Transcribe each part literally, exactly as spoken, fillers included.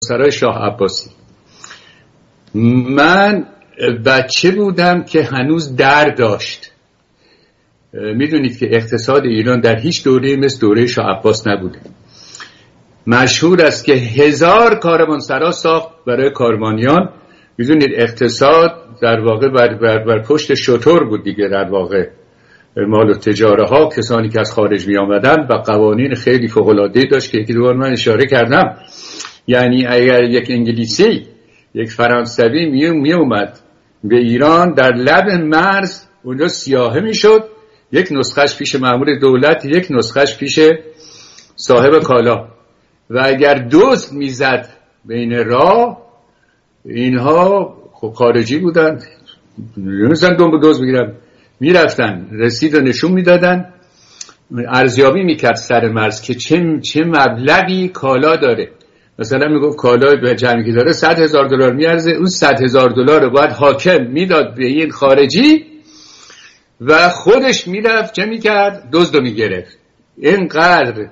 سرای شاه عباسی. من بچه بودم که هنوز در داشت. میدونید که اقتصاد ایران در هیچ دوره مثل دوره شاه عباس نبوده. مشهور است که هزار کاروانسرا ساخت برای کاروانیان. میدونید اقتصاد در واقع بر, بر, بر پشت شتر بود دیگه. در واقع مال و تجاره ها، کسانی که از خارج می آمدن و قوانین خیلی فوق العاده داشت که یکی دو بار من اشاره کردم. یعنی اگر یک انگلیسی، یک فرانسوی می, می اومد به ایران، در لب مرز اونجا سیاحه می شد، یک نسخش پیش مأمور دولت، یک نسخش پیش صاحب کالا، و اگر دزد میزد بین راه، اینها خب خارجی بودن، نمیستن دنبال دزد بگیرن، میرفتن رسید و نشون میدادن، ارزیابی میکرد سر مرز که چه چه مبلغی کالا داره. مثلا میگفت کالا به جمعی که داره صد هزار دلار میارزه، اون صد هزار دلار رو باید حاکم میداد به این خارجی و خودش میرفت چه میکرد؟ دزد رو میگرفت. اینقدر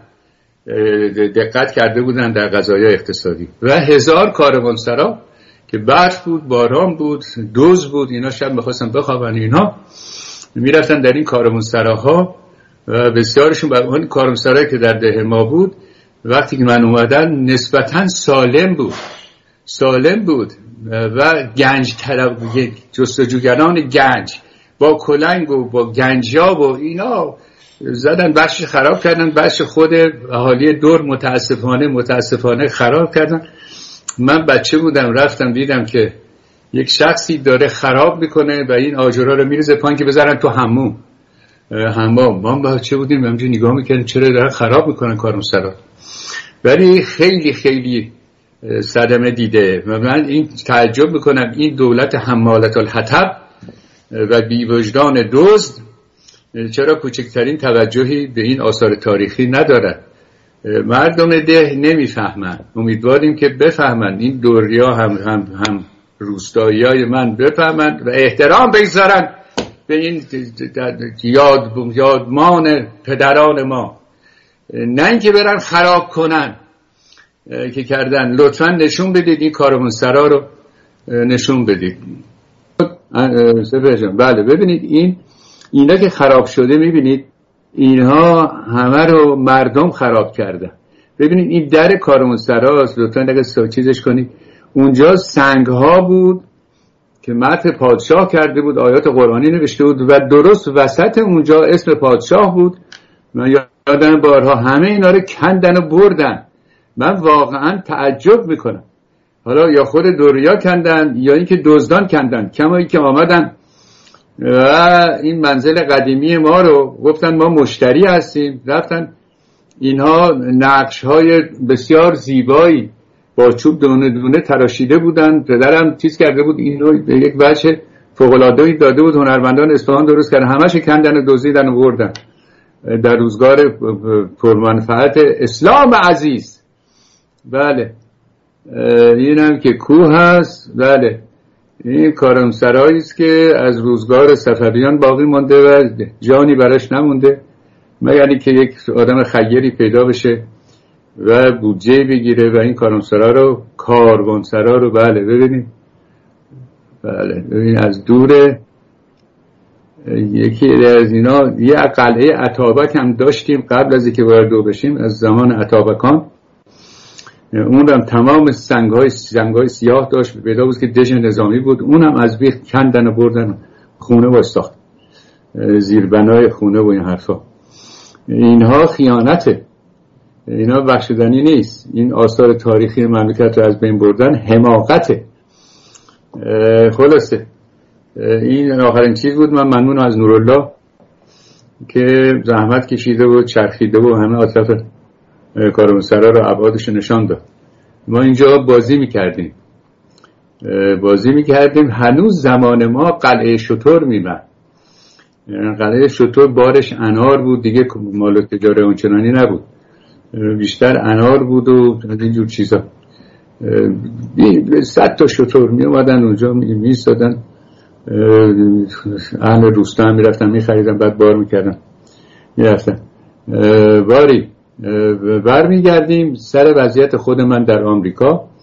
دقت کرده بودن در قضايا اقتصادی. و هزار کاروانسرا که برف بود، باران بود، دزد بود، اینا شب میخواستن بخوابن، اینا میرفتن در این کاروانسراها و بسیارشون بر اون کاروانسرایی که در ده ما بود وقتی که من اومدن نسبتاً سالم بود سالم بود و گنج طلب، جستجوگران گنج با کلنگ و با گنجاب و اینا زدن، بخش خراب کردن، بخش خود اهالی دور متاسفانه متاسفانه خراب کردن. من بچه بودم، رفتم دیدم که یک شخصی داره خراب میکنه و این آجرها رو میریزه پایین که بذارن تو حموم حمام. ما بچه بودیم همینجوری نگاه میکنیم چرا دارن خراب میکنن کاروانسرا. ولی خیلی خیلی صدمه دیده و من این تعجب میکنم این دولت حمالت الحطب و بی‌وجدان دزد چرا کوچکترین توجهی به این آثار تاریخی ندارد. مردم ده نمیفهمن. امیدواریم که بفهمن، این دوریا هم هم هم روستاییای من بفهمن و احترام بگذارن به این یاد یادمان پدران ما، نه اینکه برن خراب کنن که کردن. لطفا نشون بدید این کاروانسرا رو نشون بدید. بله ببینید این اینا که خراب شده، میبینید اینها همه رو مردم خراب کردن. ببینید این در کاروانسراست، لطفا اگه چیزش کنید، اونجا سنگ ها بود که متن پادشاه کرده بود، آیات قرآنی نوشته بود و درست وسط اونجا اسم پادشاه بود. من یادم بارها همه اینا رو کندن و بردن. من واقعا تعجب میکنم. حالا یا خود دوریا کندن یا اینکه دزدان کندن، کمایی که آمدن و این منزل قدیمی ما رو گفتن ما مشتری هستیم، رفتن اینها نقش های بسیار زیبایی با چوب دونه دونه تراشیده بودن. پدرم چیز کرده بود اینو به یک وجه فوق‌العاده‌ای داده بود، هنرمندان اصفهان درست کردن، همش کندن و دزدیدن و بردن در روزگار پرمنفعت اسلام عزیز. بله اینم که کوه هست. بله این کاروانسرایی است که از روزگار صفویان باقی مانده و جانی براش نمونده مگر اینکه یک آدم خیری پیدا بشه و بودجه بگیره و این کاروانسرا رو کاروانسرا رو بله ببینید، بله ببینید از دوره. یکی از اینا یه قلعه اتابک هم داشتیم قبل از اینکه وارد بشیم، از زمان اتابکان. اون هم تمام سنگ‌های سنگ‌های سیاه داشت، پیدا بود که دژ نظامی بود. اونم از بیخ کندن و بردن، خونه واسه ساخت، زیربنای خونه و این حرفا. اینها خیانته، اینا بخشودنی نیست. این آثار تاریخی مملکت رو از بین بردن حماقته. خلاصه این آخرین چیز بود. من ممنونم از نورالله که زحمت کشیده و چرخیده و همه اطراف کاروانسرا رو ابعادش نشان داد. ما اینجا بازی میکردیم بازی میکردیم هنوز زمان ما قلعه شتر میبن. قلعه شتر بارش انار بود دیگه، مال و تجاره اونچنانی نبود، بیشتر انار بود و اینجور چیزا. صد تا شتر می اومدن اونجا می ایستادن، اهل روستا هم میرفتن میخریدن، بعد بار میکردن میرفتن. باری برمیگردیم سر وضعیت خود من در آمریکا.